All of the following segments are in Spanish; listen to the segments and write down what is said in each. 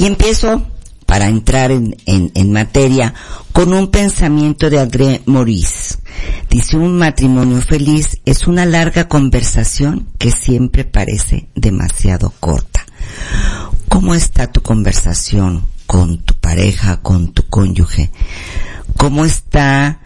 empiezo, para entrar en materia, con un pensamiento de André Maurice. Dice, un matrimonio feliz es una larga conversación que siempre parece demasiado corta. ¿Cómo está tu conversación con tu pareja, con tu cónyuge? ¿Cómo está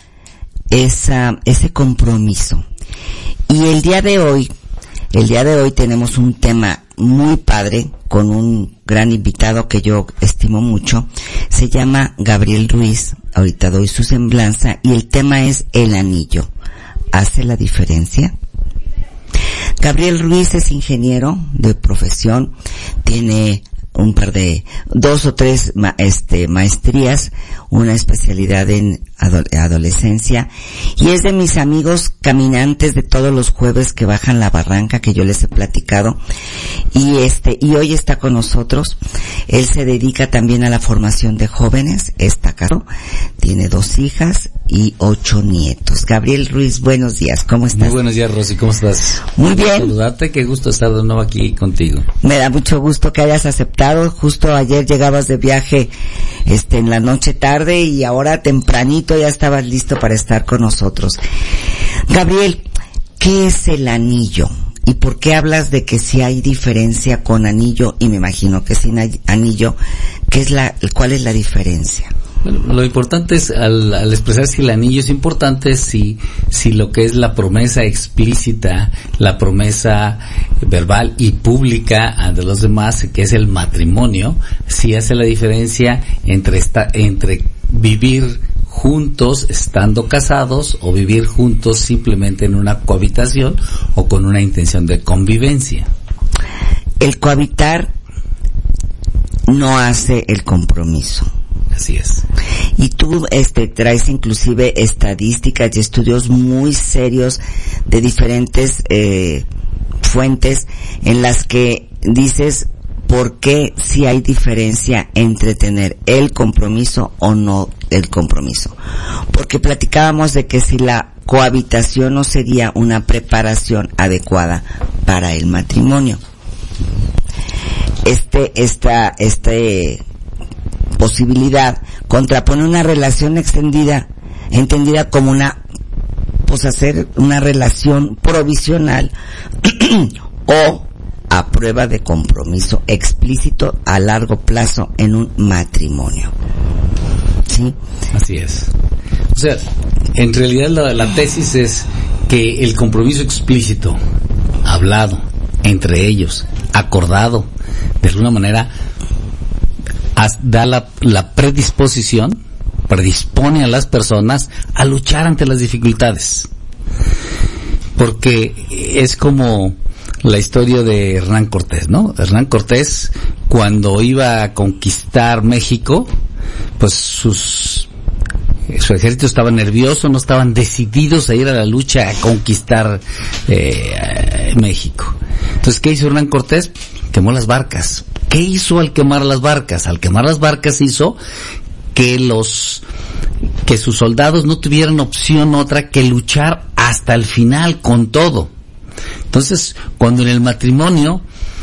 ese compromiso? Y el día de hoy tenemos un tema muy padre con un gran invitado que yo estimo mucho. Se llama Gabriel Ruiz. Ahorita doy su semblanza y el tema es el anillo. ¿Hace la diferencia? Gabriel Ruiz es ingeniero de profesión, tiene un par de 2 o 3 maestrías, una especialidad en adolescencia, y es de mis amigos caminantes de todos los jueves que bajan la barranca, que yo les he platicado, y hoy está con nosotros. Él se dedica también a la formación de jóvenes, está casado, tiene 2 hijas y 8 nietos. Gabriel Ruiz, buenos días, ¿cómo estás? Muy buenos días, Rosy, ¿cómo estás? Muy bien. Saludarte, qué gusto estar de nuevo aquí contigo. Me da mucho gusto que hayas aceptado. Justo ayer llegabas de viaje en la noche tarde y ahora tempranito ya estabas listo para estar con nosotros. Gabriel, ¿qué es el anillo? ¿Y por qué hablas de que si hay diferencia con anillo? Y me imagino que sin anillo, ¿cuál es la diferencia? Bueno, lo importante es, al expresar si el anillo es importante, si lo que es la promesa explícita, la promesa verbal y pública ante los demás, que es el matrimonio, si hace la diferencia entre vivir juntos estando casados o vivir juntos simplemente en una cohabitación o con una intención de convivencia. El cohabitar no hace el compromiso. Así es. Y tú traes inclusive estadísticas y estudios muy serios de diferentes fuentes en las que dices por qué si hay diferencia entre tener el compromiso o no el compromiso. Porque platicábamos de que si la cohabitación no sería una preparación adecuada para el matrimonio. Esta posibilidad contrapone una relación entendida como hacer una relación provisional o a prueba de compromiso explícito a largo plazo en un matrimonio. ¿Sí? Así es. O sea, en realidad la tesis es que el compromiso explícito, hablado, entre ellos, acordado, de alguna manera, da la predispone a las personas a luchar ante las dificultades. Porque es como la historia de Hernán Cortés, ¿no? Hernán Cortés, cuando iba a conquistar México, pues su ejército estaba nervioso, no estaban decididos a ir a la lucha a conquistar México. Entonces, ¿qué hizo Hernán Cortés? Quemó las barcas. ¿Qué hizo al quemar las barcas? Al quemar las barcas hizo que sus soldados no tuvieran opción otra que luchar hasta el final con todo. Entonces, cuando en el matrimonio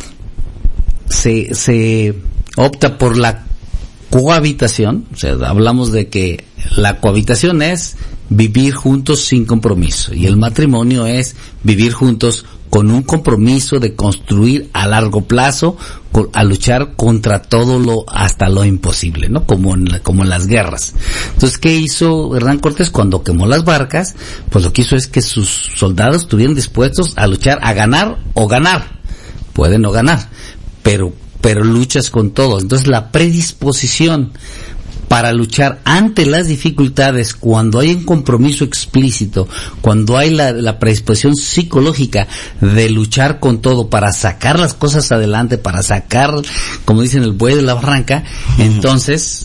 se opta por la cohabitación, o sea, hablamos de que la cohabitación es vivir juntos sin compromiso y el matrimonio es vivir juntos con un compromiso de construir a largo plazo, a luchar contra todo hasta lo imposible, ¿no? Como en las guerras. Entonces, ¿qué hizo Hernán Cortés cuando quemó las barcas? Pues lo que hizo es que sus soldados estuvieran dispuestos a luchar, a ganar o ganar. Pueden no ganar, pero luchas con todo. Entonces, la predisposición para luchar ante las dificultades, cuando hay un compromiso explícito, cuando hay la predisposición psicológica de luchar con todo para sacar las cosas adelante, para sacar, como dicen, el buey de la barranca, entonces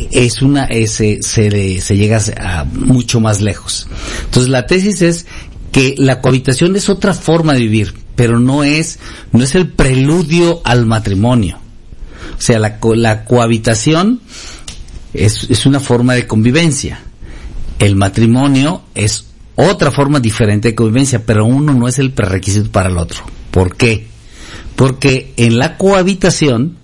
se llega a mucho más lejos. Entonces la tesis es que la cohabitación es otra forma de vivir, pero no es el preludio al matrimonio. O sea, la cohabitación es una forma de convivencia. El matrimonio es otra forma diferente de convivencia, pero uno no es el prerequisito para el otro. ¿Por qué? Porque en la cohabitación